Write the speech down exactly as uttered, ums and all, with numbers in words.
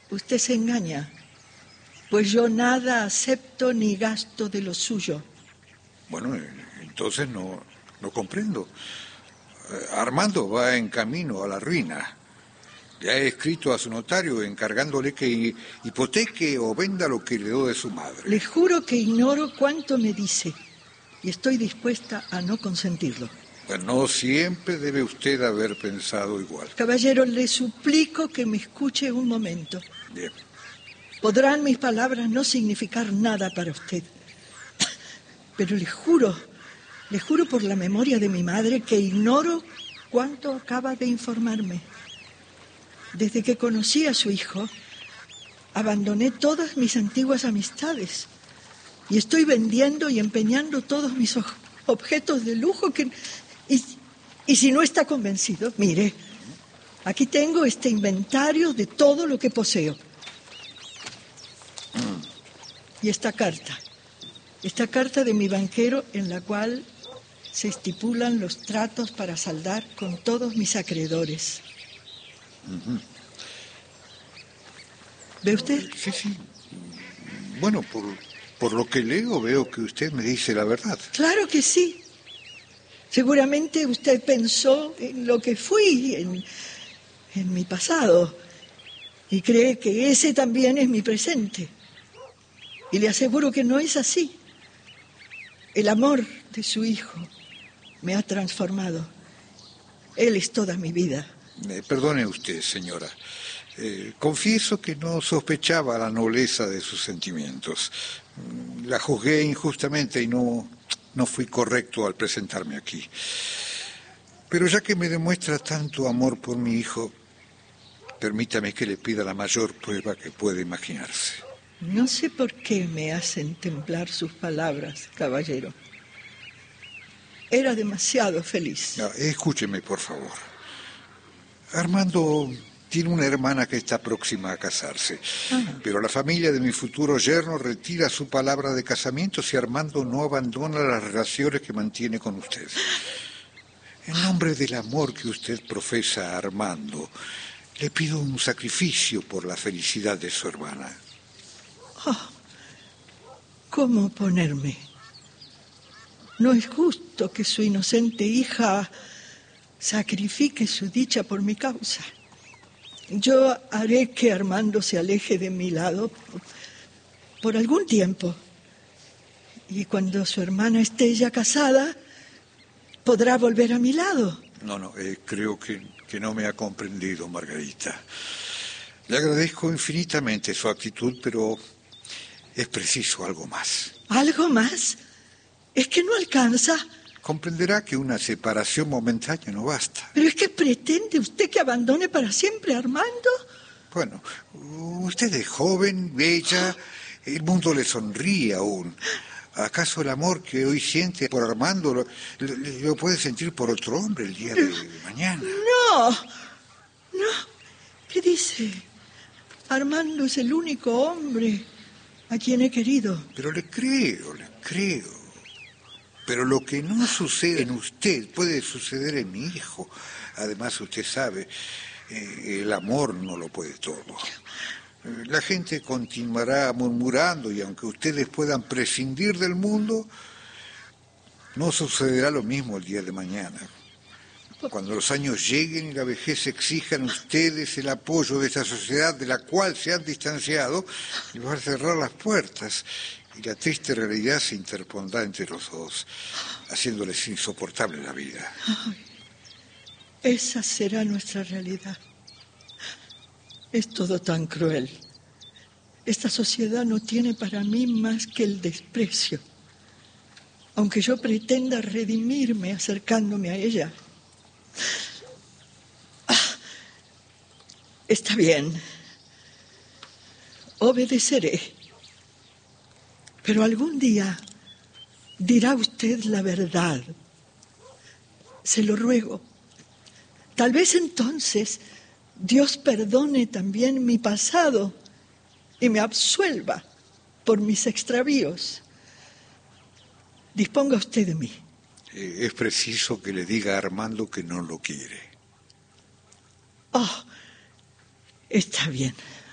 Usted se engaña, pues yo nada acepto ni gasto de lo suyo. Bueno, entonces no, no comprendo. Armando va en camino a la ruina. Le ha escrito a su notario encargándole que hipoteque o venda lo que heredó de su madre. Le juro que ignoro cuánto me dice y estoy dispuesta a no consentirlo. Pues no siempre debe usted haber pensado igual. Caballero, le suplico que me escuche un momento. Bien. Podrán mis palabras no significar nada para usted, pero le juro, le juro por la memoria de mi madre que ignoro cuánto acaba de informarme. Desde que conocí a su hijo, abandoné todas mis antiguas amistades y estoy vendiendo y empeñando todos mis objetos de lujo que... Y, y si no está convencido, mire, aquí tengo este inventario de todo lo que poseo. Y esta carta, esta carta de mi banquero en la cual se estipulan los tratos para saldar con todos mis acreedores. Uh-huh. ¿Ve usted? Sí, sí. Bueno, por, por lo que leo, veo que usted me dice la verdad. Claro que sí. Seguramente usted pensó en lo que fui, en, en mi pasado, y cree que ese también es mi presente. Y le aseguro que no es así. El amor de su hijo me ha transformado. Él es toda mi vida. Eh, perdone usted, señora. Eh, confieso que no sospechaba la nobleza de sus sentimientos. La juzgué injustamente y no, no fui correcto al presentarme aquí. Pero ya que me demuestra tanto amor por mi hijo, permítame que le pida la mayor prueba que puede imaginarse. No sé por qué me hacen temblar sus palabras, caballero. Era demasiado feliz. No, escúcheme, por favor. Armando tiene una hermana que está próxima a casarse, ah. pero la familia de mi futuro yerno retira su palabra de casamiento si Armando no abandona las relaciones que mantiene con usted. En nombre del amor que usted profesa a Armando, le pido un sacrificio por la felicidad de su hermana. Oh, ¿cómo oponerme? No es justo que su inocente hija sacrifique su dicha por mi causa. Yo haré que Armando se aleje de mi lado por, por algún tiempo. Y cuando su hermana esté ya casada, podrá volver a mi lado. No, no, eh, creo que, que no me ha comprendido, Margarita. Le agradezco infinitamente su actitud, pero es preciso algo más. ¿Algo más? ¿Es que no alcanza? Comprenderá que una separación momentánea no basta. ¿Pero es que pretende usted que abandone para siempre a Armando? Bueno, usted es joven, bella, el mundo le sonríe aún. ¿Acaso el amor que hoy siente por Armando lo, lo, lo puede sentir por otro hombre el día de mañana? No, no. ¿Qué dice? Armando es el único hombre a quien he querido. Pero le creo, le creo. Pero lo que no sucede en usted puede suceder en mi hijo. Además, usted sabe, eh, el amor no lo puede todo. Eh, la gente continuará murmurando y aunque ustedes puedan prescindir del mundo, no sucederá lo mismo el día de mañana. Cuando los años lleguen y la vejez exijan ustedes el apoyo de esta sociedad de la cual se han distanciado, les va a cerrar las puertas. Y la triste realidad se interpondrá entre los dos, haciéndoles insoportable la vida. Ay, esa será nuestra realidad. Es todo tan cruel. Esta sociedad no tiene para mí más que el desprecio. Aunque yo pretenda redimirme acercándome a ella. Ah, está bien. Obedeceré. Pero algún día dirá usted la verdad. Se lo ruego. Tal vez entonces Dios perdone también mi pasado y me absuelva por mis extravíos. Disponga usted de mí. Eh, es preciso que le diga a Armando que no lo quiere. Oh, está bien.